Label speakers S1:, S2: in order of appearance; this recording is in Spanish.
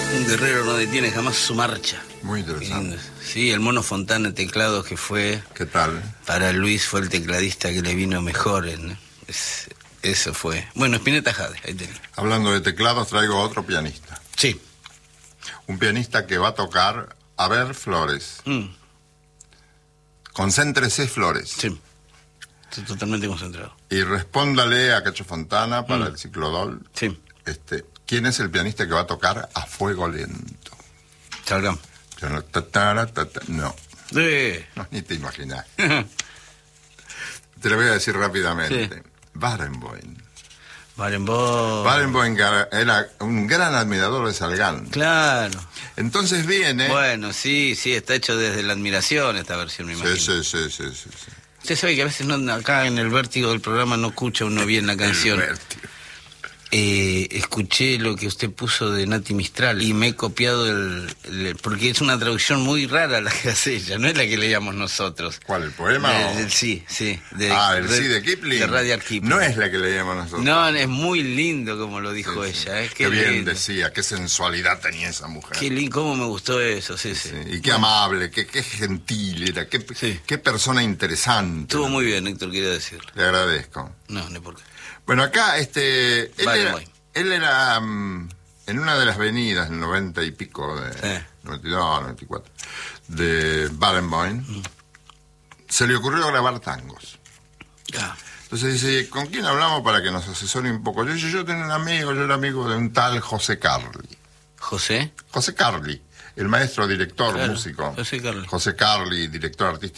S1: Un guerrero no detiene jamás su marcha.
S2: Muy interesante.
S1: Sí, el Mono Fontana teclados que fue...
S2: ¿Qué tal?
S1: Para Luis fue el tecladista que le vino mejor. Eso fue. Bueno, Spinetta Jade, ahí tenés.
S2: Hablando de teclados, traigo otro pianista.
S1: Sí.
S2: Un pianista que va a tocar A ver Flores. Concéntrese, Flores.
S1: Sí. Estoy totalmente concentrado.
S2: Y respóndale a Cacho Fontana para el ciclo DOL.
S1: Sí.
S2: ¿Quién es el pianista que va a tocar A Fuego Lento?
S1: Salgamos.
S2: No.
S1: Sí.
S2: No, ni te imaginas. Te lo voy a decir rápidamente.
S1: Sí.
S2: Barenboim.
S1: Barenboim
S2: era un gran admirador de Salgán.
S1: Claro.
S2: Entonces viene...
S1: Bueno, sí, está hecho desde la admiración esta versión, me imagino.
S2: Sí.
S1: Usted sabe que a veces acá en el vértigo del programa no escucha uno bien la canción.
S2: El vértigo.
S1: Escuché lo que usted puso de Nati Mistral y me he copiado porque es una traducción muy rara la que hace ella, no es la que leíamos nosotros.
S2: ¿Cuál, el poema?
S1: Sí.
S2: El sí de Kipling.
S1: De Rudyard Kipling.
S2: No es la que leíamos nosotros.
S1: No, es muy lindo como lo dijo ella.
S2: Qué bien decía, qué sensualidad tenía esa mujer.
S1: Qué lindo, cómo me gustó eso, sí.
S2: Y qué amable, qué gentil era, qué persona interesante.
S1: Estuvo muy bien, Héctor, quería decirle.
S2: Le agradezco.
S1: No por qué.
S2: Bueno, acá, él era en una de las venidas, en 90 y pico, 92, 94, de Barenboim, se le ocurrió grabar tangos. Entonces dice, ¿con quién hablamos para que nos asesore un poco? Yo tengo un amigo, yo era amigo de un tal José Carli.
S1: ¿José?
S2: José Carli, el maestro, director,
S1: claro,
S2: músico.
S1: José Carli.
S2: José Carli, director artístico.